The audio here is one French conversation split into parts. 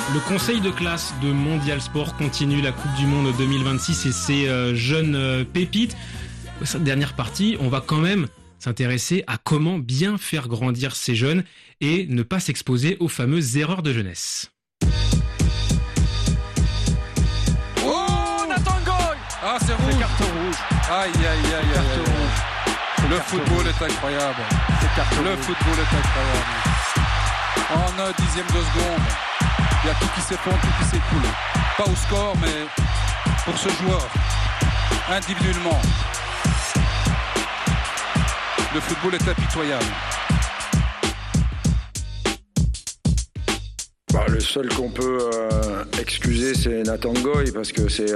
Le conseil de classe de Mondial Sport continue la Coupe du Monde 2026 et ses jeunes pépites. Cette dernière partie, on va quand même s'intéresser à comment bien faire grandir ces jeunes et ne pas s'exposer aux fameuses erreurs de jeunesse. Oh, Nathan Goy! Ah, c'est rouge. C'est carton rouge. Aïe, aïe, aïe, Carton aïe. rouge. Le football est incroyable. C'est carton Le rouge. football est incroyable. En un dixième de seconde, il y a tout qui s'effondre, tout qui s'écoule. Pas au score, mais pour ce joueur, individuellement. Le football est impitoyable. Le seul qu'on peut excuser, c'est Nathan Goy, parce que c'est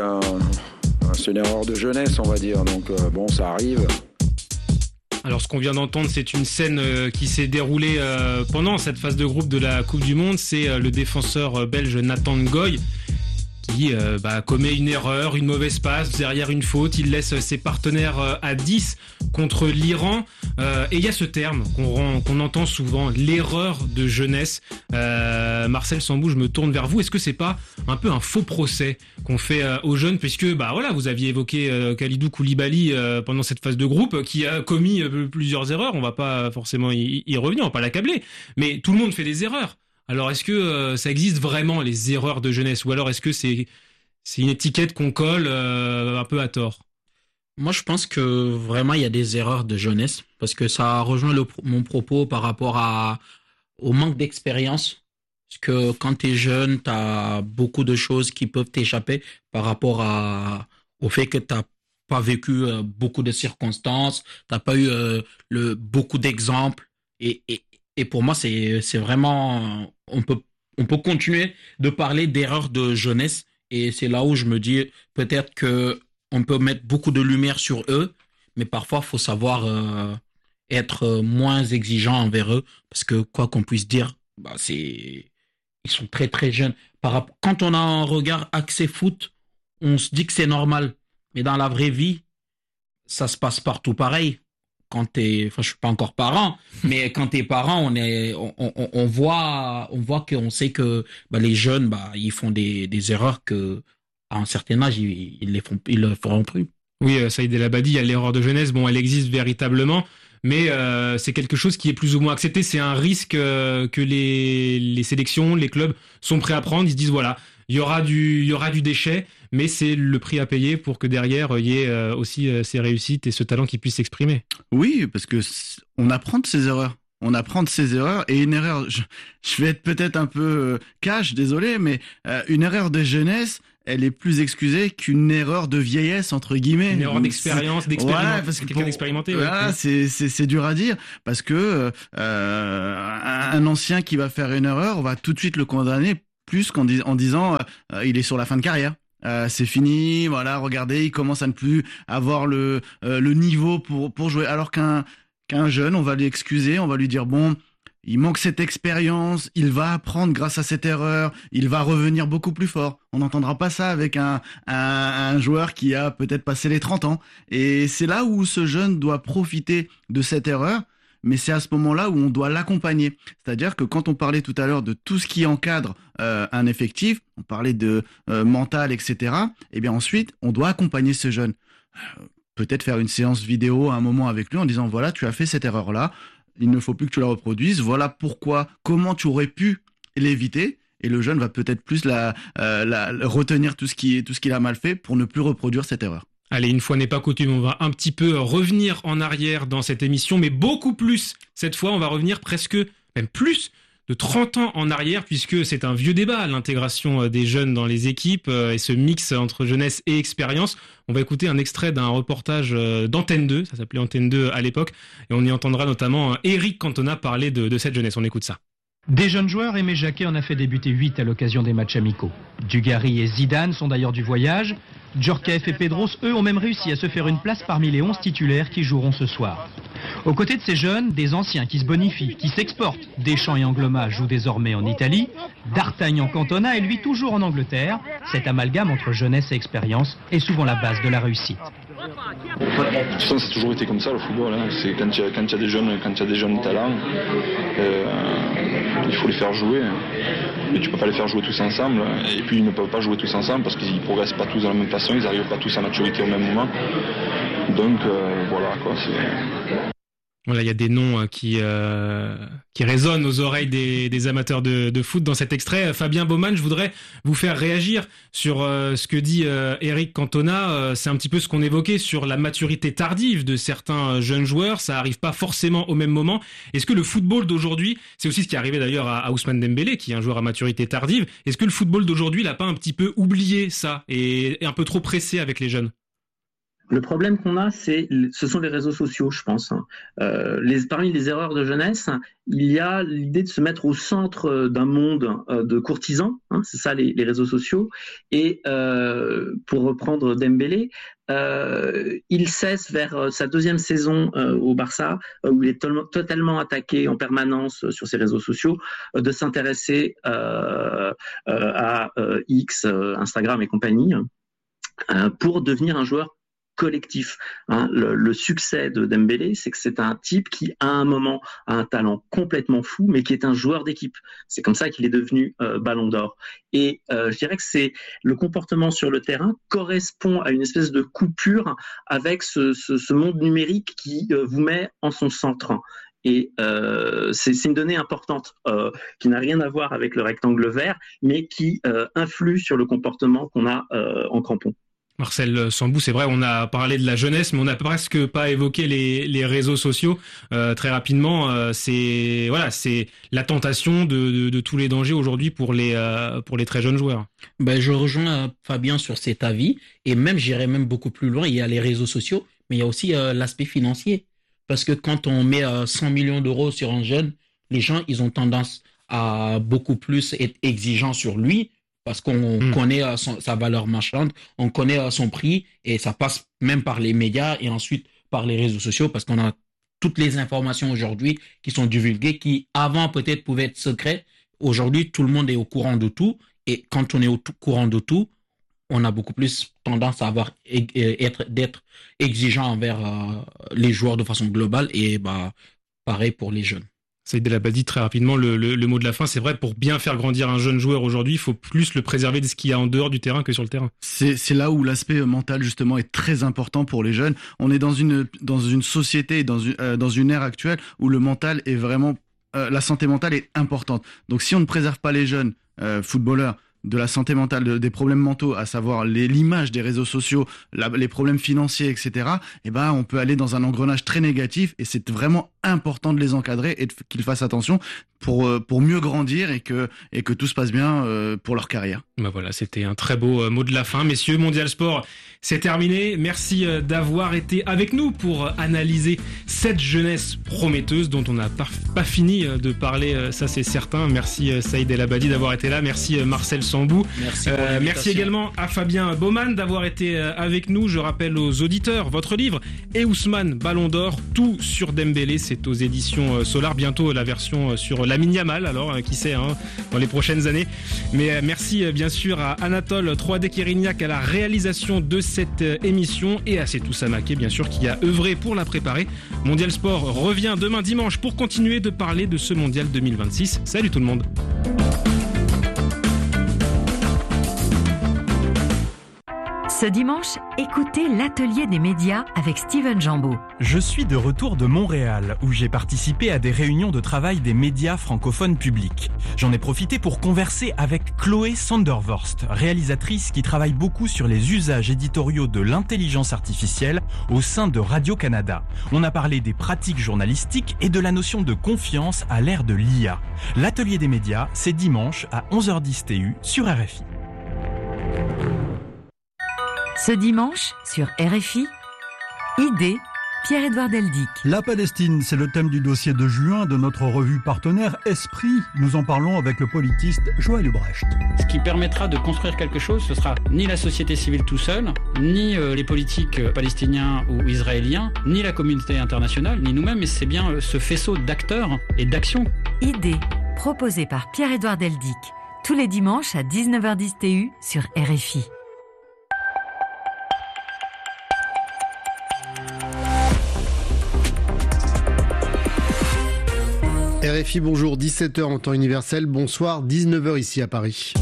une erreur de jeunesse, on va dire. Donc bon, ça arrive. Alors ce qu'on vient d'entendre, c'est une scène qui s'est déroulée pendant cette phase de groupe de la Coupe du Monde. C'est le défenseur belge Nathan Goy qui commet une erreur, une mauvaise passe derrière une faute. Il laisse ses partenaires à 10 contre l'Iran. Et il y a ce terme qu'on entend souvent, l'erreur de jeunesse. Marcel Sambou, je me tourne vers vous. Est-ce que c'est pas un peu un faux procès qu'on fait aux jeunes, puisque vous aviez évoqué Kalidou Koulibaly pendant cette phase de groupe, qui a commis plusieurs erreurs. On va pas forcément y revenir, on va pas l'accabler. Mais tout le monde fait des erreurs. Alors, est-ce que ça existe vraiment, les erreurs de jeunesse? Ou alors, est-ce que c'est une étiquette qu'on colle un peu à tort? Moi, je pense que vraiment, il y a des erreurs de jeunesse, parce que ça rejoint mon propos par rapport au manque d'expérience. Parce que quand tu es jeune, tu as beaucoup de choses qui peuvent t'échapper par rapport au fait que tu n'as pas vécu beaucoup de circonstances, tu n'as pas eu beaucoup d'exemples. Et pour moi, c'est vraiment... On peut continuer de parler d'erreurs de jeunesse, et c'est là où je me dis peut-être que on peut mettre beaucoup de lumière sur eux, mais parfois, il faut savoir être moins exigeant envers eux, parce que quoi qu'on puisse dire, ils sont très très jeunes. Quand on a un regard axé foot, on se dit que c'est normal, mais dans la vraie vie, ça se passe partout pareil. Je suis pas encore parent, mais quand t'es parent, on voit qu'on sait que les jeunes, ils font des erreurs que à un certain âge, ils le feront plus. Oui, Saïd El Abadi, il y a l'erreur de jeunesse. Bon, elle existe véritablement, mais c'est quelque chose qui est plus ou moins accepté. C'est un risque que les sélections, les clubs sont prêts à prendre. Ils se disent voilà, il y aura du déchet, mais c'est le prix à payer pour que derrière il y ait aussi ces réussites et ce talent qui puisse s'exprimer. Oui, parce que on apprend de ses erreurs. On apprend de ses erreurs, et une erreur, je vais être peut-être un peu cash, désolé, mais une erreur de jeunesse, elle est plus excusée qu'une erreur de vieillesse, entre guillemets. Une erreur d'expérience, parce que quelqu'un d'expérimenté. Voilà, c'est dur à dire, parce que un ancien qui va faire une erreur, on va tout de suite le condamner plus en disant il est sur la fin de carrière. C'est fini, voilà, regardez, il commence à ne plus avoir le niveau pour jouer, alors qu'un jeune, on va l'excuser, on va lui dire bon, il manque cette expérience, il va apprendre grâce à cette erreur, il va revenir beaucoup plus fort. On n'entendra pas ça avec un joueur qui a peut-être passé les 30 ans. Et c'est là où ce jeune doit profiter de cette erreur, mais c'est à ce moment-là où on doit l'accompagner. C'est-à-dire que quand on parlait tout à l'heure de tout ce qui encadre un effectif, on parlait de mental, etc. Et bien ensuite, on doit accompagner ce jeune. Peut-être faire une séance vidéo à un moment avec lui en disant voilà, tu as fait cette erreur-là, il ne faut plus que tu la reproduises, voilà comment tu aurais pu l'éviter, et le jeune va peut-être plus retenir tout ce qu'il a mal fait pour ne plus reproduire cette erreur. Allez, une fois n'est pas coutume, on va un petit peu revenir en arrière dans cette émission, mais beaucoup plus. Cette fois, on va revenir même plus de 30 ans en arrière, puisque c'est un vieux débat, l'intégration des jeunes dans les équipes et ce mix entre jeunesse et expérience. On va écouter un extrait d'un reportage d'Antenne 2, ça s'appelait Antenne 2 à l'époque, et on y entendra notamment Eric Cantona parler de cette jeunesse. On écoute ça. Des jeunes joueurs, Aimé Jacquet en a fait débuter 8 à l'occasion des matchs amicaux. Dugarry et Zidane sont d'ailleurs du voyage. Djorkaeff et Pedros, eux, ont même réussi à se faire une place parmi les 11 titulaires qui joueront ce soir. Aux côtés de ces jeunes, des anciens qui se bonifient, qui s'exportent. Deschamps et Angloma jouent désormais en Italie. D'Artagnan Cantona est lui toujours en Angleterre. Cet amalgame entre jeunesse et expérience est souvent la base de la réussite. De toute façon, ça a toujours été comme ça le football. Hein. C'est quand il y a des jeunes talents, il faut les faire jouer. Mais tu peux pas les faire jouer tous ensemble. Et puis ils ne peuvent pas jouer tous ensemble parce qu'ils progressent pas tous de la même façon, ils n'arrivent pas tous à maturité au même moment. Donc voilà quoi. Voilà, il y a des noms qui résonnent aux oreilles des amateurs de foot dans cet extrait. Fabien Baumann, je voudrais vous faire réagir sur ce que dit Eric Cantona. C'est un petit peu ce qu'on évoquait sur la maturité tardive de certains jeunes joueurs. Ça arrive pas forcément au même moment. Est-ce que le football d'aujourd'hui, c'est aussi ce qui est arrivé d'ailleurs à Ousmane Dembélé, qui est un joueur à maturité tardive. Est-ce que le football d'aujourd'hui l'a pas un petit peu oublié ça et est un peu trop pressé avec les jeunes? Le problème qu'on a, ce sont les réseaux sociaux, je pense. Parmi les erreurs de jeunesse, il y a l'idée de se mettre au centre d'un monde de courtisans, c'est ça les réseaux sociaux. Et pour reprendre Dembélé, il cesse vers sa deuxième saison au Barça, où il est totalement attaqué en permanence sur ses réseaux sociaux, de s'intéresser à X, Instagram et compagnie, pour devenir un joueur collectif. Le succès de Dembélé, c'est que c'est un type qui, à un moment, a un talent complètement fou, mais qui est un joueur d'équipe. C'est comme ça qu'il est devenu Ballon d'Or. Et je dirais que le comportement sur le terrain correspond à une espèce de coupure avec ce monde numérique qui vous met en son centre. Et c'est une donnée importante qui n'a rien à voir avec le rectangle vert, mais qui influe sur le comportement qu'on a en crampon. Marcel Sambou, c'est vrai, on a parlé de la jeunesse, mais on n'a presque pas évoqué les réseaux sociaux. Très rapidement, c'est la tentation de tous les dangers aujourd'hui pour les très jeunes joueurs. Je rejoins Fabien sur cet avis, et même j'irais même beaucoup plus loin. Il y a les réseaux sociaux, mais il y a aussi l'aspect financier. Parce que quand on met 100 millions d'euros sur un jeune, les gens, ils ont tendance à beaucoup plus être exigeants sur lui, parce qu'on connaît sa valeur marchande, on connaît son prix, et ça passe même par les médias et ensuite par les réseaux sociaux, parce qu'on a toutes les informations aujourd'hui qui sont divulguées, qui avant peut-être pouvaient être secrètes. Aujourd'hui, tout le monde est au courant de tout, et quand on est au courant de tout, on a beaucoup plus tendance à d'être exigeant envers les joueurs de façon globale, et pareil pour les jeunes. Saïd El Abadi, très rapidement, le mot de la fin, c'est vrai, pour bien faire grandir un jeune joueur aujourd'hui, il faut plus le préserver de ce qu'il y a en dehors du terrain que sur le terrain. C'est là où l'aspect mental, justement, est très important pour les jeunes. On est dans une société, dans une ère actuelle où le mental est vraiment, la santé mentale est importante. Donc si on ne préserve pas les jeunes footballeurs de la santé mentale, des problèmes mentaux, à savoir l'image des réseaux sociaux, les problèmes financiers, etc., on peut aller dans un engrenage très négatif, et c'est vraiment important de les encadrer et qu'ils fassent attention pour mieux grandir et que tout se passe bien pour leur carrière. Voilà, c'était un très beau mot de la fin. Messieurs, Mondial Sport, c'est terminé. Merci d'avoir été avec nous pour analyser cette jeunesse prometteuse dont on n'a pas fini de parler, ça c'est certain. Merci Saïd El Abadi d'avoir été là. Merci Marcel Sambou. Merci également à Fabien Baumann d'avoir été avec nous. Je rappelle aux auditeurs, votre livre et Ousmane Ballon d'Or, tout sur Dembélé, c'est aux éditions Solar. Bientôt la version sur Lamine Yamal, alors qui sait, dans les prochaines années. Mais merci bien sûr à Anatole 3D Kérignac à la réalisation de cette émission, et à Setou Samaké bien sûr qui a œuvré pour la préparer. Mondial Sport revient demain dimanche pour continuer de parler de ce Mondial 2026. Salut tout le monde. Ce dimanche, écoutez l'atelier des médias avec Steven Jambeau. Je suis de retour de Montréal, où j'ai participé à des réunions de travail des médias francophones publics. J'en ai profité pour converser avec Chloé Sandervorst, réalisatrice qui travaille beaucoup sur les usages éditoriaux de l'intelligence artificielle au sein de Radio-Canada. On a parlé des pratiques journalistiques et de la notion de confiance à l'ère de l'IA. L'atelier des médias, c'est dimanche à 11h10 TU sur RFI. Ce dimanche, sur RFI, Idée, Pierre-Édouard Deldic. La Palestine, c'est le thème du dossier de juin de notre revue partenaire Esprit. Nous en parlons avec le politiste Joël Ubrecht. Ce qui permettra de construire quelque chose, ce sera ni la société civile tout seul, ni les politiques palestiniens ou israéliens, ni la communauté internationale, ni nous-mêmes, mais c'est bien ce faisceau d'acteurs et d'actions. Idée, proposée par Pierre-Édouard Deldic, tous les dimanches à 19h10 TU sur RFI. RFI, bonjour, 17h en temps universel, bonsoir, 19h ici à Paris.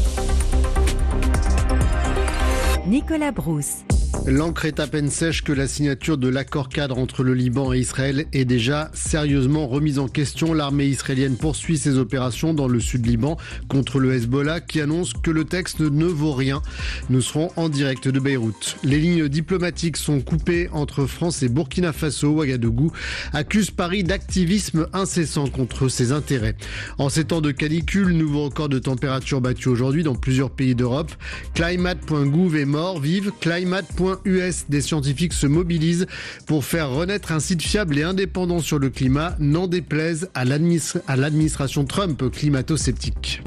Nicolas Brousse. L'encre est à peine sèche que la signature de l'accord cadre entre le Liban et Israël est déjà sérieusement remise en question. L'armée israélienne poursuit ses opérations dans le sud Liban contre le Hezbollah qui annonce que le texte ne vaut rien. Nous serons en direct de Beyrouth. Les lignes diplomatiques sont coupées entre France et Burkina Faso. Ouagadougou accuse Paris d'activisme incessant contre ses intérêts. En ces temps de canicule, nouveau record de température battu aujourd'hui dans plusieurs pays d'Europe. Climate.gouv est mort, vive Climate.us. Des scientifiques se mobilisent pour faire renaître un site fiable et indépendant sur le climat, n'en déplaise à l'administration Trump climato-sceptique.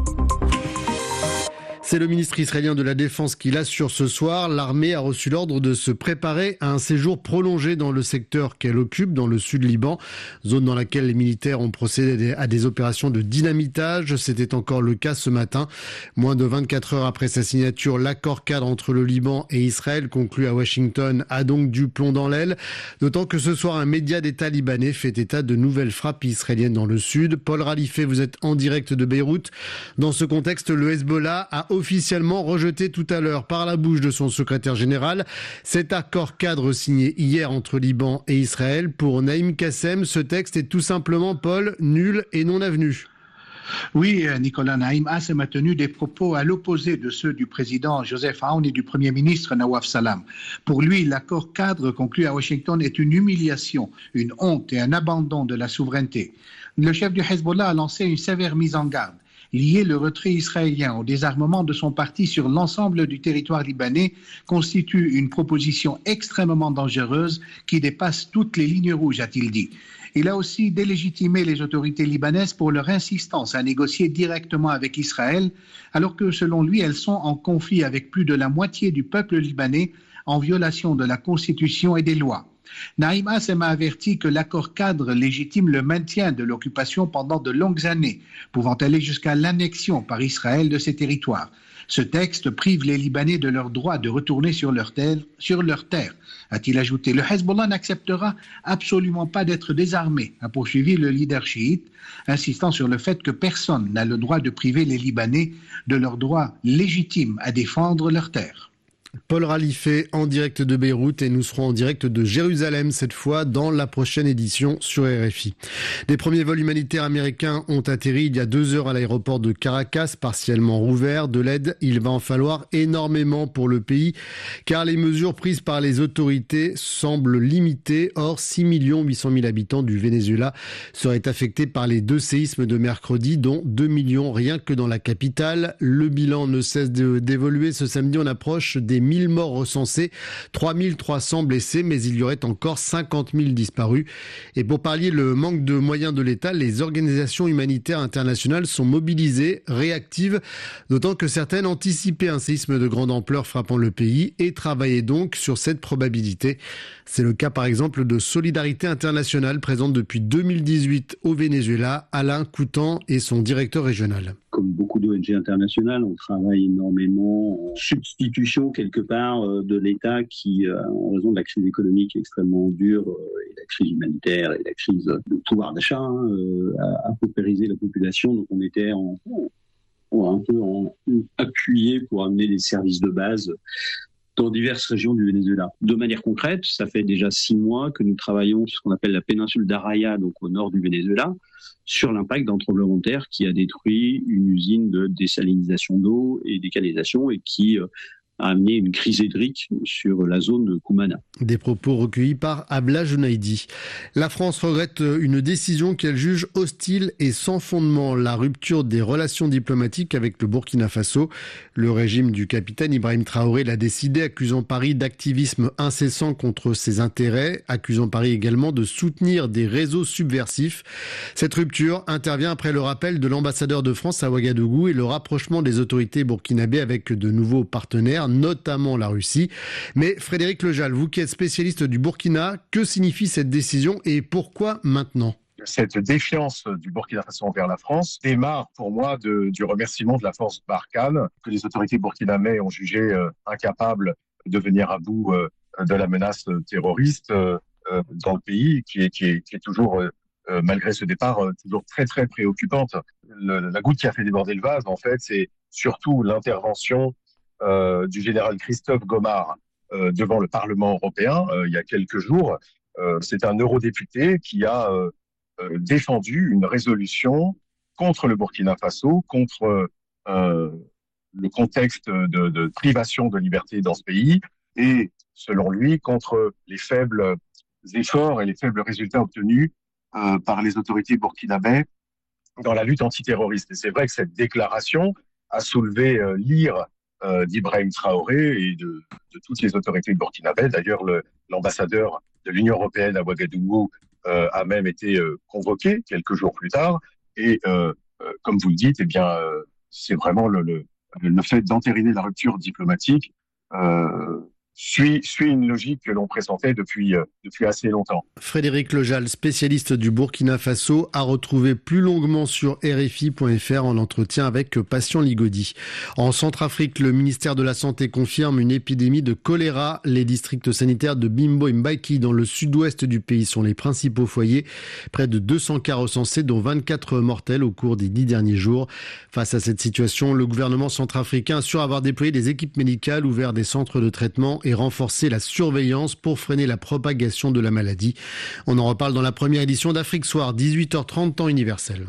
C'est le ministre israélien de la Défense qui l'assure ce soir. L'armée a reçu l'ordre de se préparer à un séjour prolongé dans le secteur qu'elle occupe, dans le sud Liban, zone dans laquelle les militaires ont procédé à des opérations de dynamitage. C'était encore le cas ce matin. Moins de 24 heures après sa signature, l'accord cadre entre le Liban et Israël conclu à Washington a donc du plomb dans l'aile. D'autant que ce soir, un média d'État libanais fait état de nouvelles frappes israéliennes dans le sud. Paul Ralifé, vous êtes en direct de Beyrouth. Dans ce contexte, le Hezbollah a officiellement rejeté tout à l'heure par la bouche de son secrétaire général cet accord cadre signé hier entre Liban et Israël. Pour Naïm Kassem, ce texte est tout simplement, Paul, nul et non avenu. Oui, Nicolas, Naïm Kassem a tenu des propos à l'opposé de ceux du président Joseph Aoun et du Premier ministre Nawaf Salam. Pour lui, l'accord cadre conclu à Washington est une humiliation, une honte et un abandon de la souveraineté. Le chef du Hezbollah a lancé une sévère mise en garde. Lier le retrait israélien au désarmement de son parti sur l'ensemble du territoire libanais constitue une proposition extrêmement dangereuse qui dépasse toutes les lignes rouges, a-t-il dit. Il a aussi délégitimé les autorités libanaises pour leur insistance à négocier directement avec Israël, alors que selon lui, elles sont en conflit avec plus de la moitié du peuple libanais en violation de la Constitution et des lois. Naïm Kassem a averti que l'accord cadre légitime le maintien de l'occupation pendant de longues années, pouvant aller jusqu'à l'annexion par Israël de ces territoires. Ce texte prive les Libanais de leur droit de retourner sur leur terre, a-t-il ajouté. Le Hezbollah n'acceptera absolument pas d'être désarmé, a poursuivi le leader chiite, insistant sur le fait que personne n'a le droit de priver les Libanais de leur droit légitime à défendre leur terre. Paul Ralifé en direct de Beyrouth et nous serons en direct de Jérusalem cette fois dans la prochaine édition sur RFI. Des premiers vols humanitaires américains ont atterri il y a 2 heures à l'aéroport de Caracas, partiellement rouvert. De l'aide, il va en falloir énormément pour le pays car les mesures prises par les autorités semblent limitées. Or, 6 800 000 habitants du Venezuela seraient affectés par les 2 séismes de mercredi, dont 2 millions rien que dans la capitale. Le bilan ne cesse d'évoluer. Ce samedi, on approche des 1000 morts recensés, 3300 blessés, mais il y aurait encore 50 000 disparus. Et pour pallier le manque de moyens de l'État, les organisations humanitaires internationales sont mobilisées, réactives, d'autant que certaines anticipaient un séisme de grande ampleur frappant le pays et travaillaient donc sur cette probabilité. C'est le cas par exemple de Solidarité Internationale, présente depuis 2018 au Venezuela. Alain Coutan est son directeur régional. Comme beaucoup d'ONG internationales, on travaille énormément en substitution quelque part de l'État qui, en raison de la crise économique extrêmement dure et la crise humanitaire et la crise de pouvoir d'achat, a paupérisé la population. Donc on était un peu appuyé pour amener des services de base dans diverses régions du Venezuela. De manière concrète, ça fait déjà 6 mois que nous travaillons sur ce qu'on appelle la péninsule d'Araya, donc au nord du Venezuela, sur l'impact d'un tremblement de terre qui a détruit une usine de désalinisation d'eau et décanalisation et qui a amené une crise hydrique sur la zone de Koumana. Des propos recueillis par Abla Junaidi. La France regrette une décision qu'elle juge hostile et sans fondement, la rupture des relations diplomatiques avec le Burkina Faso. Le régime du capitaine Ibrahim Traoré l'a décidé, accusant Paris d'activisme incessant contre ses intérêts, accusant Paris également de soutenir des réseaux subversifs. Cette rupture intervient après le rappel de l'ambassadeur de France à Ouagadougou et le rapprochement des autorités burkinabées avec de nouveaux partenaires, notamment la Russie. Mais Frédéric Lejal, vous qui êtes spécialiste du Burkina, que signifie cette décision et pourquoi maintenant ? Cette défiance du Burkina Faso envers la France démarre pour moi du remerciement de la force Barkhane, que les autorités burkinabées ont jugé incapable de venir à bout de la menace terroriste dans le pays, qui est toujours malgré ce départ toujours très très préoccupante. La goutte qui a fait déborder le vase, en fait, c'est surtout l'intervention du général Christophe Gomard devant le Parlement européen il y a quelques jours. C'est un eurodéputé qui a défendu une résolution contre le Burkina Faso, contre le contexte de privation de liberté dans ce pays et, selon lui, contre les faibles efforts et les faibles résultats obtenus par les autorités burkinabées dans la lutte antiterroriste. Et c'est vrai que cette déclaration a soulevé l'ire d'Ibrahim Traoré et de toutes les autorités burkinabées. D'ailleurs, l'ambassadeur de l'Union européenne à Ouagadougou a même été convoqué quelques jours plus tard. Et comme vous le dites, eh bien, c'est vraiment le fait d'entériner la rupture diplomatique suit une logique que l'on pressentait depuis assez longtemps. Frédéric Lejal, spécialiste du Burkina Faso, a retrouvé plus longuement sur RFI.fr en entretien avec Patient Ligodi. En Centrafrique, le ministère de la Santé confirme une épidémie de choléra. Les districts sanitaires de Bimbo et Mbaki dans le sud-ouest du pays sont les principaux foyers. Près de 200 cas recensés, dont 24 mortels au cours des 10 derniers jours. Face à cette situation, le gouvernement centrafricain assure avoir déployé des équipes médicales, ouvert des centres de traitement et renforcer la surveillance pour freiner la propagation de la maladie. On en reparle dans la première édition d'Afrique Soir, 18h30 temps universel.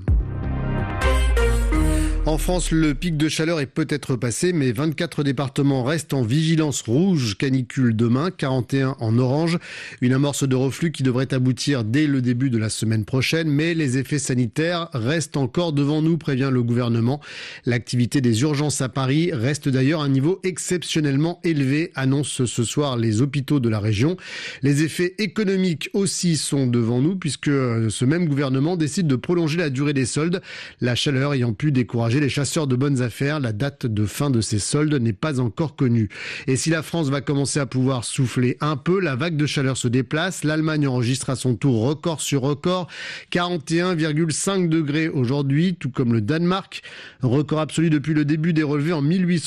En France, le pic de chaleur est peut-être passé, mais 24 départements restent en vigilance rouge canicule demain, 41 en orange. Une amorce de reflux qui devrait aboutir dès le début de la semaine prochaine, mais les effets sanitaires restent encore devant nous, prévient le gouvernement. L'activité des urgences à Paris reste d'ailleurs à un niveau exceptionnellement élevé, annoncent ce soir les hôpitaux de la région. Les effets économiques aussi sont devant nous, puisque ce même gouvernement décide de prolonger la durée des soldes, la chaleur ayant pu décourager les chasseurs de bonnes affaires. La date de fin de ces soldes n'est pas encore connue. Et si la France va commencer à pouvoir souffler un peu, la vague de chaleur se déplace. L'Allemagne enregistre à son tour record sur record, 41,5 degrés aujourd'hui, tout comme le Danemark. Record absolu depuis le début des relevés en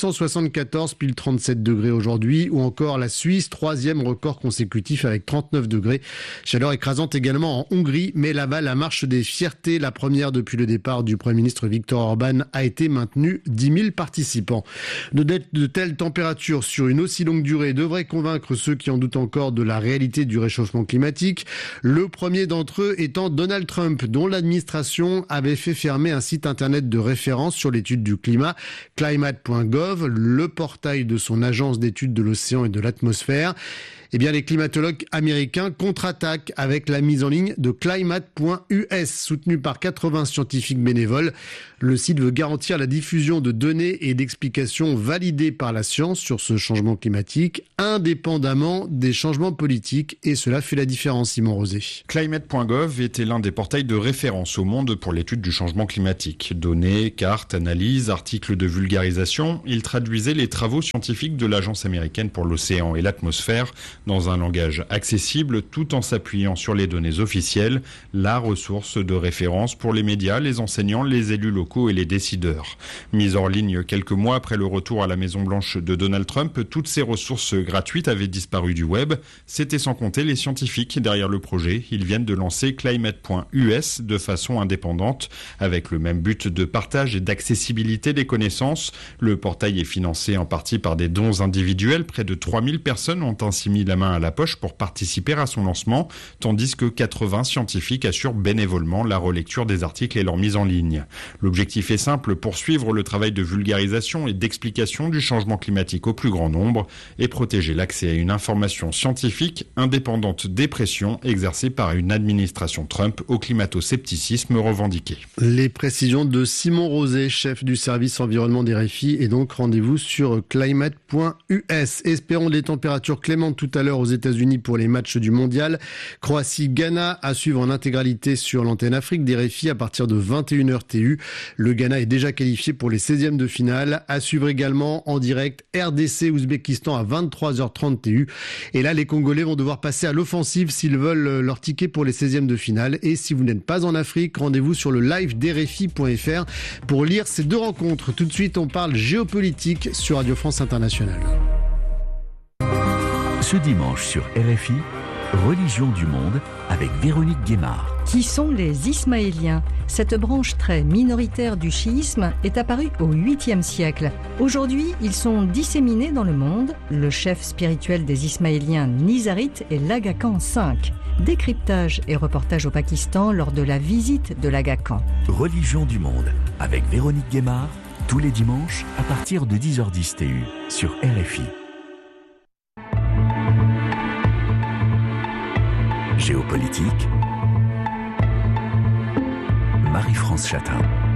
1874, pile 37 degrés aujourd'hui. Ou encore la Suisse, troisième record consécutif avec 39 degrés. Chaleur écrasante également en Hongrie, mais là-bas, la marche des fiertés, la première depuis le départ du Premier ministre Viktor Orban, a été maintenue. 10 000 participants. De telles températures sur une aussi longue durée devraient convaincre ceux qui en doutent encore de la réalité du réchauffement climatique. Le premier d'entre eux étant Donald Trump, dont l'administration avait fait fermer un site internet de référence sur l'étude du climat, climate.gov, le portail de son agence d'études de l'océan et de l'atmosphère. Eh bien, les climatologues américains contre-attaquent avec la mise en ligne de climate.us, soutenu par 80 scientifiques bénévoles. Le site veut garantir la diffusion de données et d'explications validées par la science sur ce changement climatique, indépendamment des changements politiques, et cela fait la différence, Simon Rosé. Climate.gov était l'un des portails de référence au monde pour l'étude du changement climatique. Données, cartes, analyses, articles de vulgarisation, il traduisait les travaux scientifiques de l'Agence américaine pour l'océan et l'atmosphère dans un langage accessible tout en s'appuyant sur les données officielles, la ressource de référence pour les médias, les enseignants, les élus locaux et les décideurs. Mise en ligne quelques mois après le retour à la Maison-Blanche de Donald Trump, toutes ces ressources gratuites avaient disparu du web. C'était sans compter les scientifiques derrière le projet. Ils viennent de lancer climate.us de façon indépendante, avec le même but de partage et d'accessibilité des connaissances. Le portail est financé en partie par des dons individuels. Près de 3000 personnes ont ainsi mis la main à la poche pour participer à son lancement, tandis que 80 scientifiques assurent bénévolement la relecture des articles et leur mise en ligne. L'objectif est simple, poursuivre le travail de vulgarisation et d'explication du changement climatique au plus grand nombre et protéger l'accès à une information scientifique indépendante des pressions exercées par une administration Trump au climato-scepticisme revendiqué. Les précisions de Simon Rosé, chef du service environnement des RFI, et donc rendez-vous sur climate.us. Espérons des températures clémentes tout à l'heure aux États-Unis pour les matchs du mondial. Croatie-Ghana à suivre en intégralité sur l'antenne Afrique des RFI à partir de 21h TU. Le Ghana est déjà qualifié pour les 16e de finale. À suivre également en direct RDC-Ouzbékistan à 23h30 TU. Et là, les Congolais vont devoir passer à l'offensive s'ils veulent leur ticket pour les 16e de finale. Et si vous n'êtes pas en Afrique, rendez-vous sur le live d'RFI.fr pour lire ces deux rencontres. Tout de suite, on parle géopolitique sur Radio France Internationale. Ce dimanche sur RFI, Religion du monde avec Véronique Guémard. Qui sont les Ismaéliens? Cette branche très minoritaire du chiisme est apparue au 8e siècle. Aujourd'hui, ils sont disséminés dans le monde. Le chef spirituel des Ismaéliens nizarites est l'Aga Khan V. Décryptage et reportage au Pakistan lors de la visite de l'Aga Khan. Religion du monde avec Véronique Guémard, tous les dimanches à partir de 10h10 TU sur RFI. Géopolitique, Marie-France Chatin.